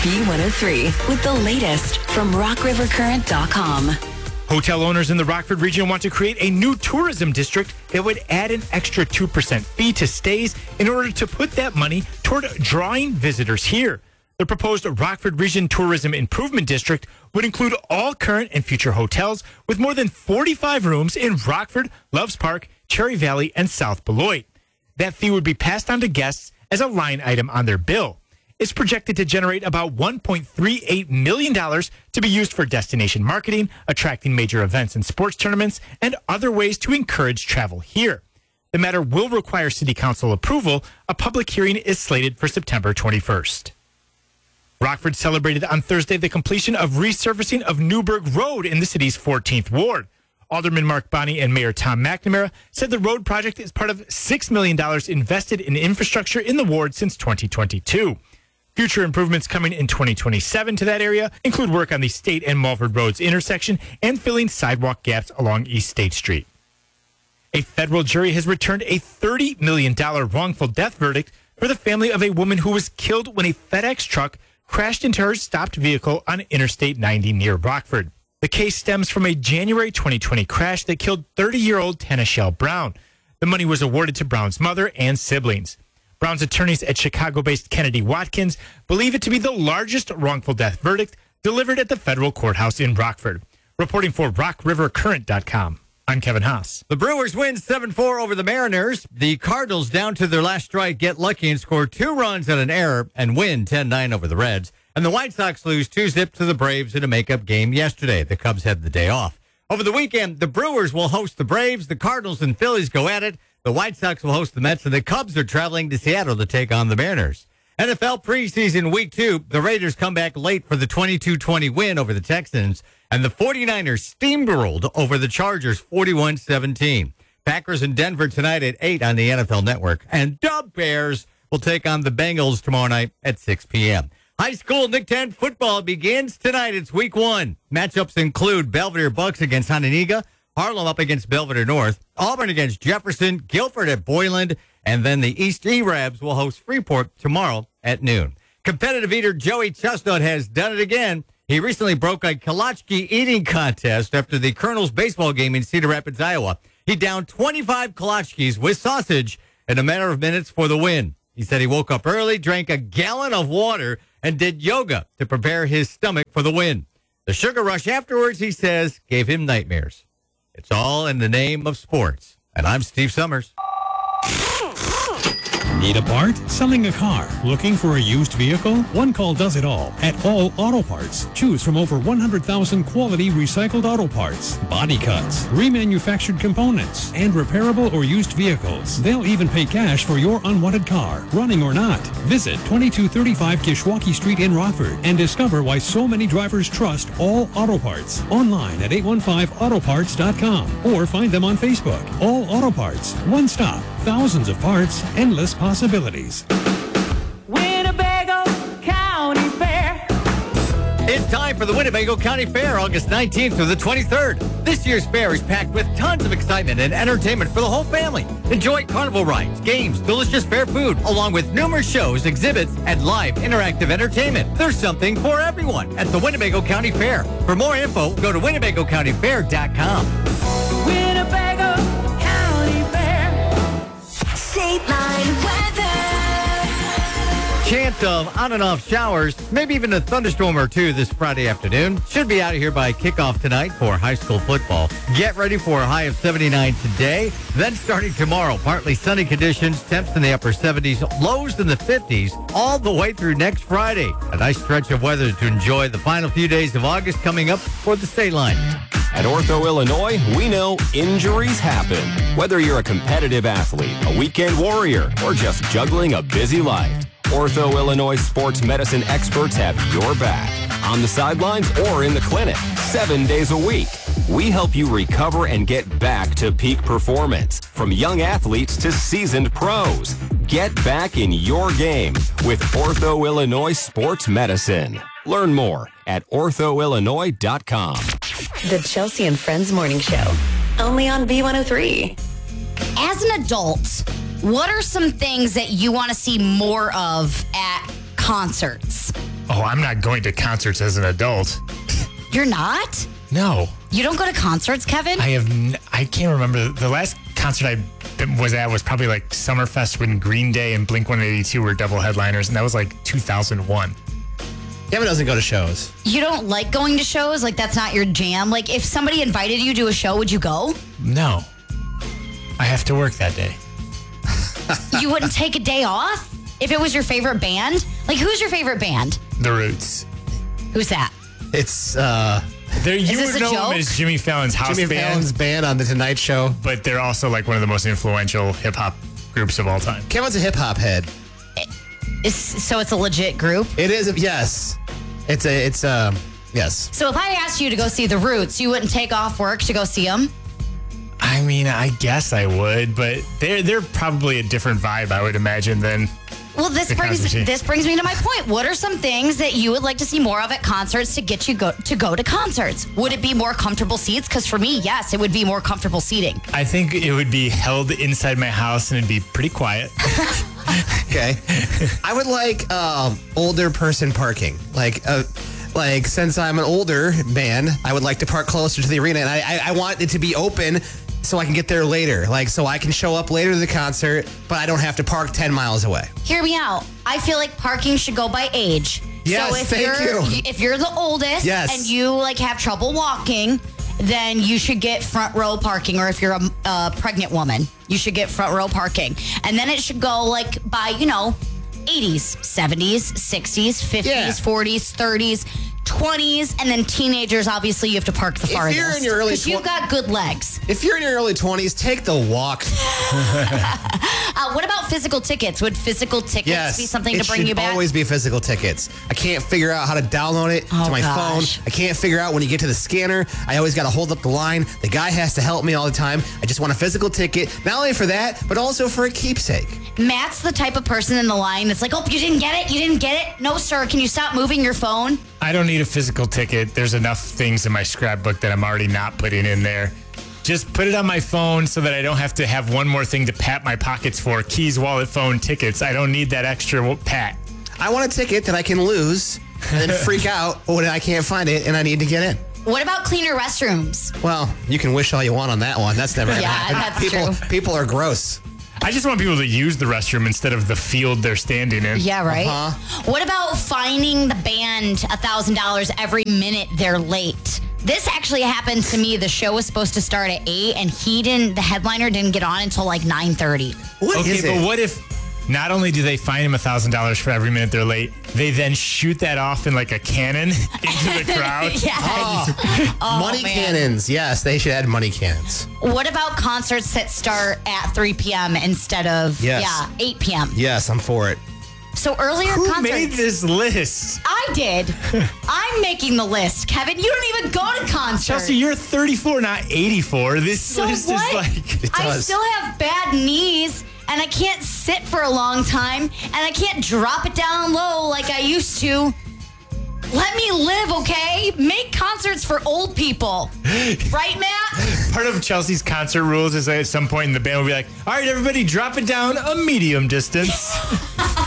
B103 with the latest from RockRiverCurrent.com. Hotel owners in the Rockford region want to create a new tourism district that would add an extra 2% fee to stays in order to put that money toward drawing visitors here. The proposed Rockford Region Tourism Improvement District would include all current and future hotels with more than 45 rooms in Rockford, Loves Park, Cherry Valley, and South Beloit. That fee would be passed on to guests as a line item on their bill. It's projected to generate about $1.38 million to be used for destination marketing, attracting major events and sports tournaments, and other ways to encourage travel here. The matter will require City Council approval. A public hearing is slated for September 21st. Rockford celebrated on Thursday the completion of resurfacing of Newburgh Road in the city's 14th Ward. Alderman Mark Bonney and Mayor Tom McNamara said the road project is part of $6 million invested in infrastructure in the ward since 2022. Future improvements coming in 2027 to that area include work on the State and Mulford Roads intersection and filling sidewalk gaps along East State Street. A federal jury has returned a $30 million wrongful death verdict for the family of a woman who was killed when a FedEx truck crashed into her stopped vehicle on Interstate 90 near Rockford. The case stems from a January 2020 crash that killed 30-year-old Tanashelle Brown. The money was awarded to Brown's mother and siblings. Brown's attorneys at Chicago-based Kennedy Watkins believe it to be the largest wrongful death verdict delivered at the federal courthouse in Rockford. Reporting for RockRiverCurrent.com, I'm Kevin Haas. The Brewers win 7-4 over the Mariners. The Cardinals, down to their last strike, get lucky and score 2 runs on an error and win 10-9 over the Reds. And the White Sox lose 2-0 to the Braves in a makeup game yesterday. The Cubs had the day off. Over the weekend, the Brewers will host the Braves. The Cardinals and Phillies go at it. The White Sox will host the Mets, and the Cubs are traveling to Seattle to take on the Mariners. NFL preseason week 2, the Raiders come back late for the 22-20 win over the Texans, and the 49ers steamrolled over the Chargers 41-17. Packers in Denver tonight at 8 on the NFL Network, and Dub Bears will take on the Bengals tomorrow night at 6 p.m. High school Nick 10 football begins tonight. It's week 1. Matchups include Belvedere Bucks against Hononegah, Harlem up against Belvedere North, Auburn against Jefferson, Guilford at Boyland, and then the East E-Rabs will host Freeport tomorrow at noon. Competitive eater Joey Chestnut has done it again. He recently broke a Kolachki eating contest after the Colonels baseball game in Cedar Rapids, Iowa. He downed 25 Kolachkis with sausage in a matter of minutes for the win. He said he woke up early, drank a gallon of water, and did yoga to prepare his stomach for the win. The sugar rush afterwards, he says, gave him nightmares. It's all in the name of sports. And I'm Steve Summers. Need a part? Selling a car? Looking for a used vehicle? One call does it all at All Auto Parts. Choose from over 100,000 quality recycled auto parts, body cuts, remanufactured components, and repairable or used vehicles. They'll even pay cash for your unwanted car, running or not. Visit 2235 Kishwaukee Street in Rockford and discover why so many drivers trust All Auto Parts. Online at 815autoparts.com or find them on Facebook. All Auto Parts. One stop. Thousands of parts. Endless possibilities. Winnebago County Fair. It's time for the Winnebago County Fair, August 19th through the 23rd. This year's fair is packed with tons of excitement and entertainment for the whole family. Enjoy carnival rides, games, delicious fair food, along with numerous shows, exhibits, and live interactive entertainment. There's something for everyone at the Winnebago County Fair. For more info, go to WinnebagoCountyFair.com. Winnebago County Fair. State Line weather. Chance of on and off showers, maybe even a thunderstorm or two this Friday afternoon. Should be out of here by kickoff tonight for high school football. Get ready for a high of 79 today. Then starting tomorrow, partly sunny conditions, temps in the upper 70s, lows in the 50s, all the way through next Friday. A nice stretch of weather to enjoy the final few days of August coming up for the state line. At Ortho Illinois, we know injuries happen. Whether you're a competitive athlete, a weekend warrior, or just juggling a busy life, Ortho Illinois sports medicine experts have your back. On the sidelines or in the clinic, 7 days a week. We help you recover and get back to peak performance. From young athletes to seasoned pros. Get back in your game with Ortho Illinois Sports Medicine. Learn more at orthoillinois.com. The Chelsea and Friends Morning Show. Only on B103. As an adult, what are some things that you want to see more of at concerts? Oh, I'm not going to concerts as an adult. You're not? No. You don't go to concerts, Kevin? I can't remember. The last concert I was at was probably like Summerfest when Green Day and Blink-182 were double headliners, and that was like 2001. Kevin doesn't go to shows. You don't like going to shows? Like, that's not your jam? Like, if somebody invited you to a show, would you go? No. I have to work that day. You wouldn't take a day off? If it was your favorite band? Like, who's your favorite band? The Roots. Who's that? It's You this would a know them joke? as Jimmy Fallon's house Jimmy band, Fallon's band on The Tonight Show. but they're also like one of the most influential hip-hop groups of all time. Kevin's a hip-hop head. So it's a legit group? It is, yes. It's yes. So if I asked you to go see The Roots, you wouldn't take off work to go see them? I mean, I guess I would, but they're probably a different vibe, I would imagine, than... Well, this The brings concert. me to my point. What are some things that you would like to see more of at concerts to get you go to concerts? Would it be more comfortable seats? Because for me, yes, it would be more comfortable seating. I think it would be held inside my house and it'd be pretty quiet. Okay. I would like older person parking. Like since I'm an older man, I would like to park closer to the arena, and I want it to be open so I can get there later. Like, so I can show up later to the concert, but I don't have to park 10 miles away. Hear me out. I feel like parking should go by age. Yes, so if thank if you're the oldest Yes. and you like have trouble walking, then you should get front row parking. Or if you're a pregnant woman, you should get front row parking. And then it should go like by, 80s, 70s, 60s, 50s, Yeah. 40s, 30s, 20s, and then teenagers, obviously you have to park the farthest. you're in your early 'Cause you've got good legs. If you're in your early 20s, take the walk. What about physical tickets? Would physical tickets be something to bring you It should back? always be physical tickets. I can't figure out how to download it Oh, to my gosh. phone. I can't figure out when you get to the scanner. I always got to hold up the line. The guy has to help me all the time. I just want a physical ticket, not only for that, but also for a keepsake. Matt's the type of person in the line that's like, oh, you didn't get it? You didn't get it? No, sir. Can you stop moving your phone? I don't need a physical ticket. There's enough things in my scrapbook that I'm already not putting in there. Just put it on my phone so that I don't have to have one more thing to pat my pockets for. Keys, wallet, phone, tickets. I don't need that extra pat. I want a ticket that I can lose and then freak out when I can't find it and I need to get in. What about cleaner restrooms? Well, you can wish all you want on that one. That's never going to Yeah, happen. that's true. People are gross. I just want people to use the restroom instead of the field they're standing in. Yeah, right? What about fining the band $1,000 every minute they're late? This actually happened to me. The show was supposed to start at 8, and the headliner didn't get on until like 9:30. What is Okay, but it? what if not only do they fine him $1,000 for every minute they're late, they then shoot that off in like a cannon into the crowd? Yes. Money man. cannons. Yes, they should add money cannons. What about concerts that start at 3 p.m. instead of 8 p.m.? Yes, I'm for it. So earlier Who concerts. made this list? I did. I'm making the list, Kevin. You don't even go to concerts. Chelsea, you're 34, not 84. This So list what? is like... It I does. still have bad knees, and I can't sit for a long time, and I can't drop it down low like I used to. Let me live, okay? Make concerts for old people. Right, Matt? Part of Chelsea's concert rules is that at some point in the band will be like, all right, everybody, drop it down a medium distance.